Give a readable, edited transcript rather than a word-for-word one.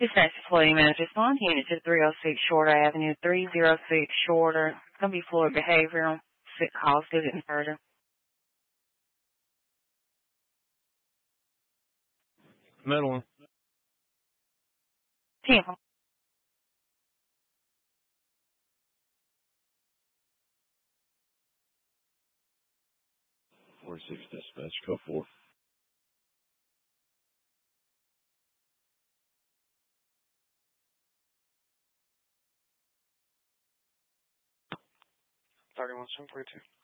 Dispatch employee manager, respond unit to 306 Shorter Avenue, 306 Shorter. It's going to be Floyd Behavioral. Sick call, student murder. Middle one. Temple. 46 dispatch, go 4. 31, 742.